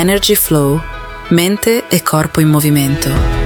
Energy Flow, mente e corpo in movimento.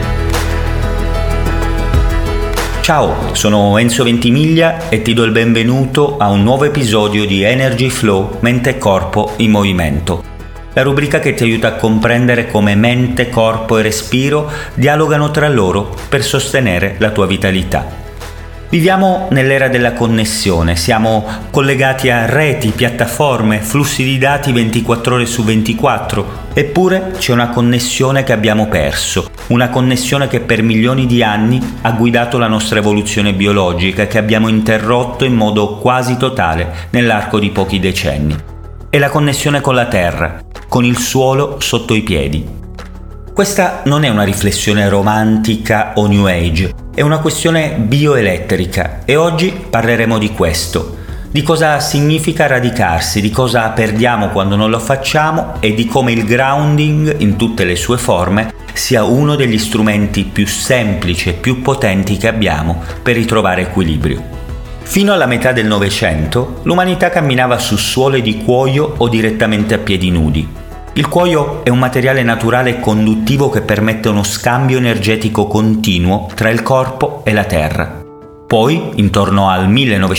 Ciao, sono Enzo Ventimiglia e ti do il benvenuto a un nuovo episodio di Energy Flow, mente e corpo in movimento. La rubrica che ti aiuta a comprendere come mente, corpo e respiro dialogano tra loro per sostenere la tua vitalità. Viviamo nell'era della connessione, siamo collegati a reti, piattaforme, flussi di dati 24 ore su 24, eppure c'è una connessione che abbiamo perso, una connessione che per milioni di anni ha guidato la nostra evoluzione biologica e che abbiamo interrotto in modo quasi totale nell'arco di pochi decenni. È la connessione con la terra, con il suolo sotto i piedi. Questa non è una riflessione romantica o New Age, è una questione bioelettrica e oggi parleremo di questo, di cosa significa radicarsi, di cosa perdiamo quando non lo facciamo e di come il grounding in tutte le sue forme sia uno degli strumenti più semplici e più potenti che abbiamo per ritrovare equilibrio. Fino alla metà del Novecento l'umanità camminava su suole di cuoio o direttamente a piedi nudi. Il cuoio è un materiale naturale e conduttivo che permette uno scambio energetico continuo tra il corpo e la terra. Poi, intorno al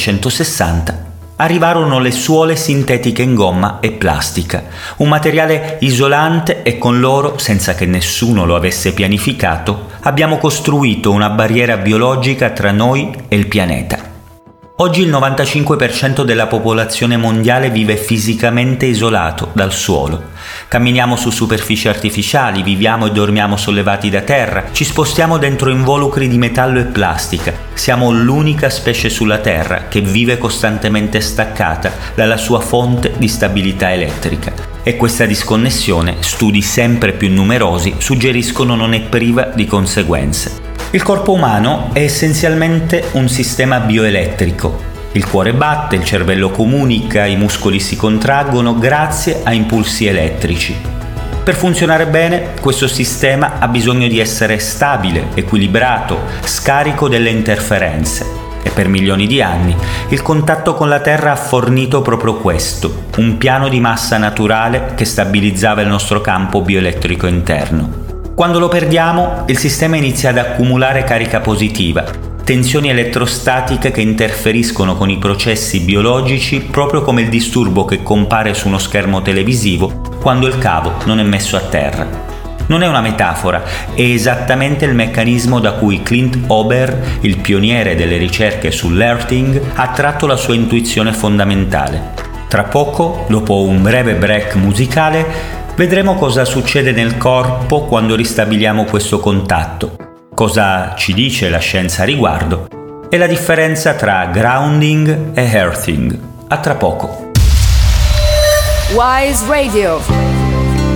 1960, arrivarono le suole sintetiche in gomma e plastica, un materiale isolante e con loro, senza che nessuno lo avesse pianificato, abbiamo costruito una barriera biologica tra noi e il pianeta. Oggi il 95% della popolazione mondiale vive fisicamente isolato dal suolo. Camminiamo su superfici artificiali, viviamo e dormiamo sollevati da terra, ci spostiamo dentro involucri di metallo e plastica. Siamo l'unica specie sulla Terra che vive costantemente staccata dalla sua fonte di stabilità elettrica. E questa disconnessione, studi sempre più numerosi, suggeriscono non è priva di conseguenze. Il corpo umano è essenzialmente un sistema bioelettrico. Il cuore batte, il cervello comunica, i muscoli si contraggono grazie a impulsi elettrici. Per funzionare bene, questo sistema ha bisogno di essere stabile, equilibrato, scarico delle interferenze. E per milioni di anni il contatto con la Terra ha fornito proprio questo, un piano di massa naturale che stabilizzava il nostro campo bioelettrico interno. Quando lo perdiamo, il sistema inizia ad accumulare carica positiva, tensioni elettrostatiche che interferiscono con i processi biologici proprio come il disturbo che compare su uno schermo televisivo quando il cavo non è messo a terra. Non è una metafora, è esattamente il meccanismo da cui Clint Ober, il pioniere delle ricerche sull'earthing, ha tratto la sua intuizione fondamentale. Tra poco, dopo un breve break musicale, vedremo cosa succede nel corpo quando ristabiliamo questo contatto, cosa ci dice la scienza a riguardo e la differenza tra grounding e earthing. A tra poco. Wise Radio.